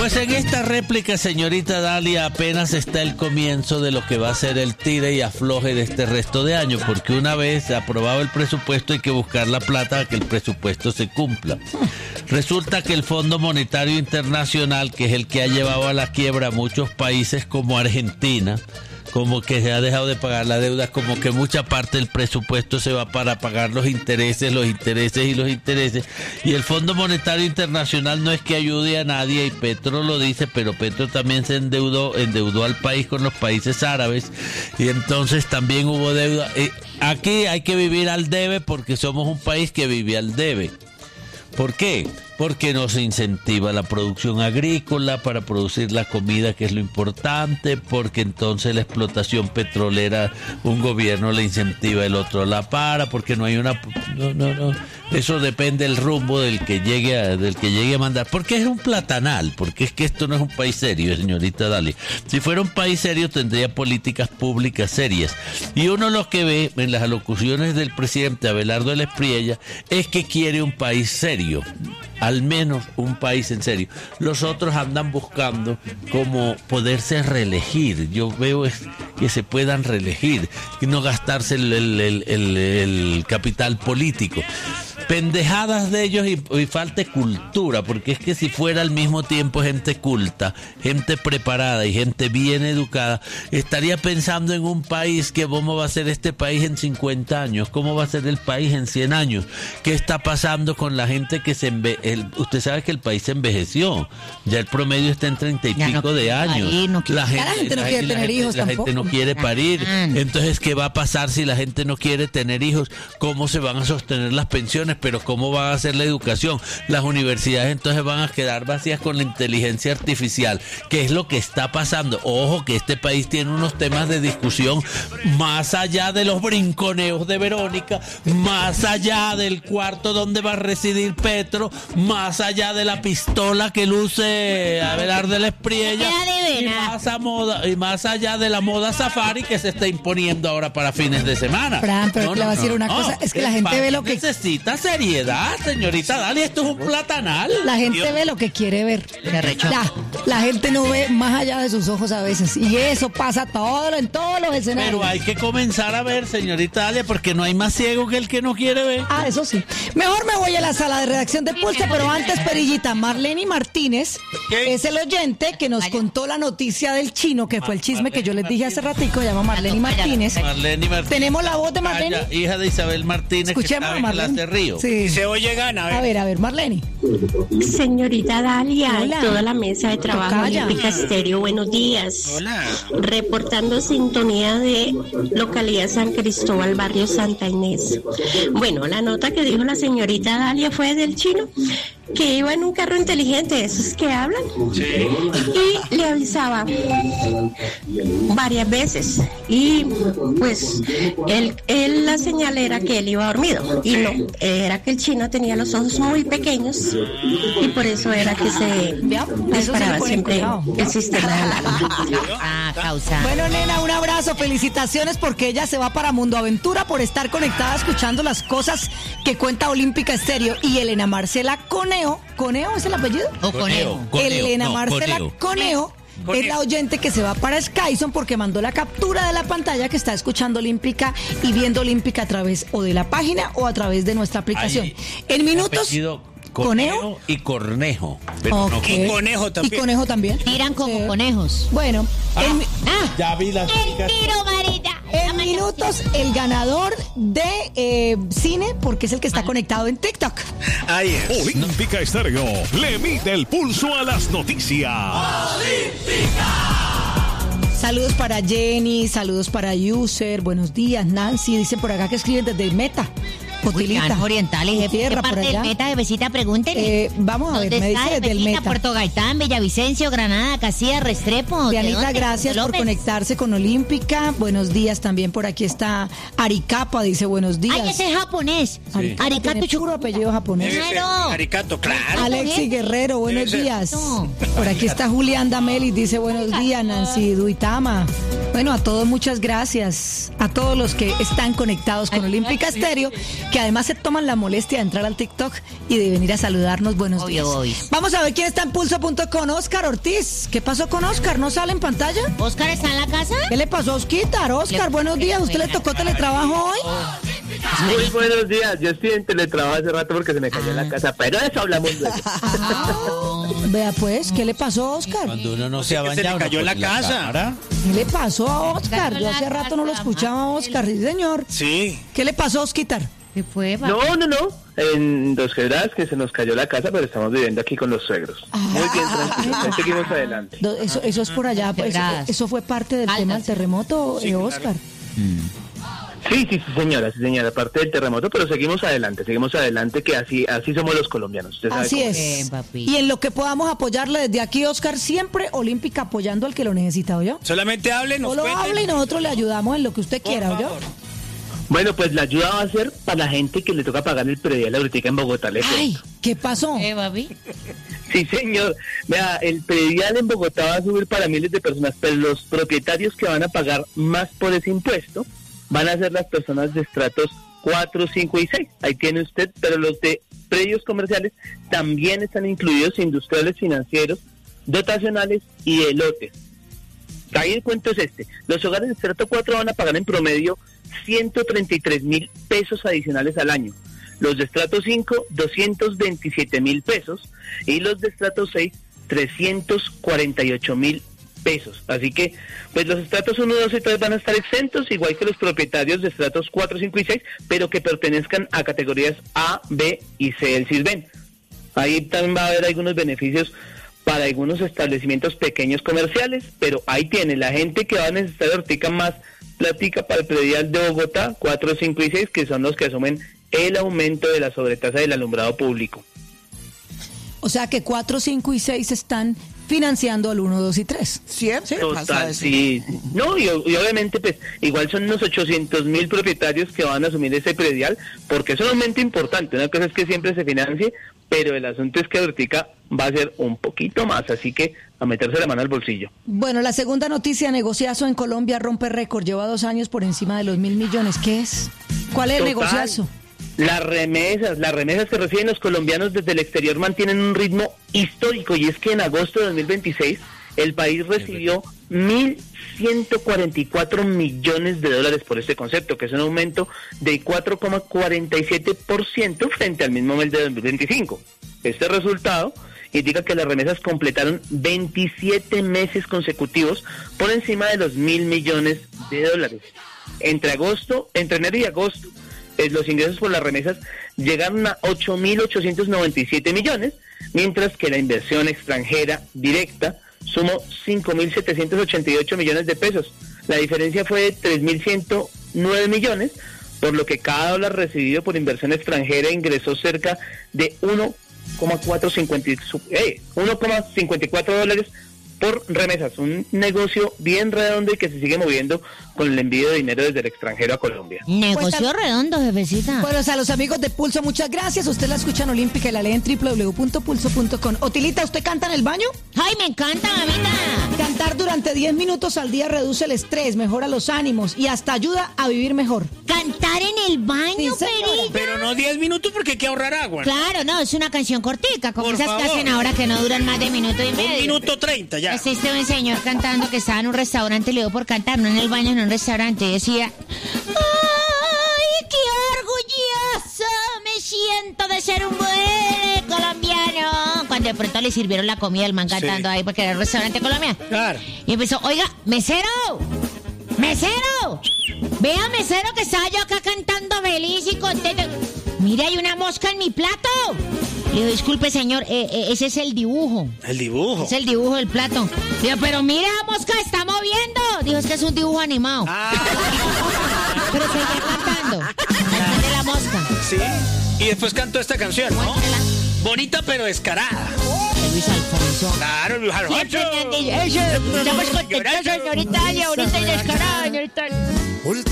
Pues en esta réplica, señorita Dalia, apenas está el comienzo de lo que va a ser el tire y afloje de este resto de año, porque una vez aprobado el presupuesto hay que buscar la plata para que el presupuesto se cumpla. Resulta que el Fondo Monetario Internacional, que es el que ha llevado a la quiebra a muchos países como Argentina, como que se ha dejado de pagar la deuda, como que mucha parte del presupuesto se va para pagar los intereses, y el Fondo Monetario Internacional no es que ayude a nadie, y Petro lo dice, pero Petro también se endeudó al país con los países árabes, y entonces también hubo deuda. Aquí hay que vivir al debe porque somos un país que vive al debe. ¿Por qué? Porque no se incentiva la producción agrícola para producir la comida, que es lo importante, porque entonces la explotación petrolera, un gobierno la incentiva, el otro la para, porque no hay una... No. Eso depende del rumbo del que llegue a mandar. Porque es un platanal, porque es que esto no es un país serio, señorita Dalia. Si fuera un país serio tendría políticas públicas serias. Y uno lo que ve en las alocuciones del presidente Abelardo Espriella es que quiere un país serio. Al menos un país en serio. Los otros andan buscando como poderse reelegir. Yo veo que se puedan reelegir y no gastarse el capital político. Pendejadas de ellos y falta cultura, porque es que si fuera al mismo tiempo gente culta, gente preparada y gente bien educada, estaría pensando en un país, que cómo va a ser este país en 50 años, cómo va a ser el país en 100 años, qué está pasando con la gente que usted sabe que el país se envejeció, ya el promedio está en 30 y pico de años, la gente no quiere tener hijos, la gente no quiere parir, entonces ¿qué va a pasar si la gente no quiere tener hijos? ¿Cómo se van a sostener las pensiones? Pero ¿cómo va a ser la educación? Las universidades entonces van a quedar vacías con la inteligencia artificial, que es lo que está pasando. Ojo que este país tiene unos temas de discusión más allá de los brinconeos de Verónica, más allá del cuarto donde va a residir Petro, más allá de la pistola que luce Abelardo Espriella, y más allá de la moda safari que se está imponiendo ahora para fines de semana. Fran, pero le voy a decir una cosa, es que la gente ve lo que necesita seriedad, señorita Dalia, esto es un platanal. La gente ve lo que quiere ver. La gente no ve más allá de sus ojos a veces, y eso pasa en todos los escenarios. Pero hay que comenzar a ver, señorita Dalia, porque no hay más ciego que el que no quiere ver. Eso sí. Mejor me voy a la sala de redacción de Pulse, pero antes, Perillita, Marlene Martínez es el oyente que nos contó la noticia del chino, que fue el chisme que yo les dije hace ratico. Llama Marlene Martínez. Tenemos la voz de Marlene. Hija de Isabel Martínez. Escuchemos a Marlene. Río. Sí. Se oye gana. A ver, Marlene. Señorita Dalia, hola. Y toda la mesa de trabajo de Olímpica Estéreo, buenos días. Hola. Reportando sintonía de localidad San Cristóbal, barrio Santa Inés. Bueno, la nota que dijo la señorita Dalia fue del chino, que iba en un carro inteligente, esos que hablan. Sí. Y le avisaba varias veces. Y pues él la señal era que él iba dormido. Y no, era que el chino tenía los ojos muy pequeños. Y por eso era que se disparaba siempre el sistema de alarma. Causa. Bueno, nena, un abrazo, felicitaciones, porque ella se va para Mundo Aventura por estar conectada escuchando las cosas que cuenta Olímpica Estéreo. Y Elena Marcela Coneo ¿es el apellido? Coneo. Elena Marcela Coneo es la oyente que se va para Skyson porque mandó la captura de la pantalla que está escuchando Olímpica y viendo Olímpica a través o de la página o a través de nuestra aplicación. En minutos... Coneo y Cornejo. Okay. Y Conejo también. Y Conejo también. Tiran como conejos. Bueno. Ya vi las chicas. Tiro, Marita. En minutos, el ganador de cine, porque es el que está conectado en TikTok. Ahí es. Olímpica Estéreo le mide el pulso a las noticias. Saludos para Jenny, saludos para User, buenos días, Nancy, dicen por acá que escriben desde Meta. Cotilita, orientales, tierra por allá. Meta de Besita, pregúntenle. Vamos a ver, me dice desde el Meta. Puerto Gaitán, Villavicencio, Granada, Casilla, Restrepo. Dianita, gracias por conectarse con Olímpica. Buenos días, también por aquí está Aricapa, dice buenos días. Ay, ese es japonés. Sí. Aricato, puro apellido japonés. Claro. Aricato, claro. Alexi Guerrero, buenos días. Por aquí está Julián Damelis, dice buenos días, Nancy Duitama. Bueno, a todos muchas gracias. A todos los que están conectados con Olímpica Estéreo, que además se toman la molestia de entrar al TikTok y de venir a saludarnos. Buenos días. Vamos a ver quién está en pulso.com. Oscar Ortiz. ¿Qué pasó con Oscar? ¿No sale en pantalla? ¿Oscar está en la casa? ¿Qué le pasó a Osquitar? Oscar, buenos días. ¿Usted le tocó teletrabajo hoy? Muy buenos días. Yo estoy en teletrabajo hace rato porque se me cayó la casa, pero de eso hablamos luego. Vea pues, ¿qué le pasó a Oscar? Cuando uno no se ha bañado, se le cayó la casa. ¿Qué le pasó a Oscar? Yo hace rato no lo escuchaba a Oscar, sí señor. Sí. ¿Qué le pasó a Osquitar? ¿Qué fue, No. En Dos Quebradas que se nos cayó la casa, pero estamos viviendo aquí con los suegros. Muy bien, tranquilos. Seguimos adelante. Eso es por allá. Eso fue parte del tema del terremoto, Oscar. Sí, señora, parte del terremoto, pero seguimos adelante, que así somos los colombianos. Usted sabe así es. Y en lo que podamos apoyarle desde aquí, Oscar, siempre Olímpica apoyando al que lo necesita, ¿oyó? Solamente hable, nos cuente. Hable y nosotros le ayudamos en lo que usted quiera, ¿oyó? Bueno, pues la ayuda va a ser para la gente que le toca pagar el predial ahorita en Bogotá. Ay, ¿qué pasó? papi? Sí, señor. Vea, el predial en Bogotá va a subir para miles de personas, pero los propietarios que van a pagar más por ese impuesto van a ser las personas de estratos 4, 5 y 6. Ahí tiene usted, pero los de predios comerciales también están incluidos, industriales, financieros, dotacionales y de lotes. Ahí el cuento es este. Los hogares de estrato 4 van a pagar en promedio 133,000 pesos adicionales al año. Los de estrato 5, 227,000 pesos. Y los de estrato 6, 348,000 pesos. Así que, pues los estratos 1, 2 y 3 van a estar exentos, igual que los propietarios de estratos 4, 5 y 6, pero que pertenezcan a categorías A, B y C del Sisbén. Ahí también va a haber algunos beneficios para algunos establecimientos pequeños comerciales, pero ahí tiene la gente que va a necesitar ahorita más platica para el predial de Bogotá, 4, 5 y 6, que son los que asumen el aumento de la sobretasa del alumbrado público. O sea que 4, 5 y 6 están financiando al 1, 2 y 3. Siempre Total, sí. No, y obviamente, pues, igual son unos 800,000 propietarios que van a asumir ese predial, porque es un aumento importante. Una cosa es que siempre se financie, pero el asunto es que ahorita va a ser un poquito más, así que a meterse la mano al bolsillo. Bueno, la segunda noticia, negociazo en Colombia rompe récord, lleva 2 años por encima de los 1.000 millones. ¿Qué es? ¿Cuál es el negociazo? Las remesas que reciben los colombianos desde el exterior mantienen un ritmo histórico, y es que en agosto de 2026 el país recibió 1.144 millones de dólares por este concepto, que es un aumento de 4,47% frente al mismo mes de 2025. Este resultado indica que las remesas completaron 27 meses consecutivos por encima de los 1.000 millones de dólares. Entre enero y agosto, los ingresos por las remesas llegaron a 8.897 millones, mientras que la inversión extranjera directa sumó 5.788 millones de pesos. La diferencia fue de 3.109 millones, por lo que cada dólar recibido por inversión extranjera ingresó cerca de 1,54 dólares por remesas. Un negocio bien redondo y que se sigue moviendo con el envío de dinero desde el extranjero a Colombia. Negocio redondo, jefecita. Bueno, a los amigos de Pulso, muchas gracias. Usted la escucha en Olímpica y la lee en www.pulso.com. Otilita, ¿usted canta en el baño? ¡Ay, me encanta, mamita! Cantar durante 10 minutos al día reduce el estrés, mejora los ánimos y hasta ayuda a vivir mejor. ¿Cantar en el baño, Sí, señora. Perita? Pero no 10 minutos porque hay que ahorrar agua. Claro, no, es una canción cortica, como Por esas que favor. hacen ahora que no duran más de minuto y medio. 1:30 ya. Existe un señor cantando que estaba en un restaurante, le dio por cantar, no en el baño, no en un restaurante, y decía: ¡ay, qué orgulloso me siento de ser un buen colombiano! Cuando de pronto le sirvieron la comida, el man cantando ahí porque era un restaurante colombiano. Claro. Y empezó: oiga, mesero, vea, mesero, que estaba yo acá cantando feliz y contento. Mire, hay una mosca en mi plato. Le digo: disculpe, señor, ese es el dibujo. El dibujo. Es el dibujo del plato. Digo: pero mira, la mosca está moviendo. Dijo: es que es un dibujo animado. Pero seguía cantando. De la mosca. Sí. Y después cantó esta canción, ¿no? Muéstrala. Bonita pero descarada. De Luis Alfonso. Claro, Luis Alfonso. Siempre me han dicho, eso, estamos contentos, señorita, y ahorita y descarada, señorita.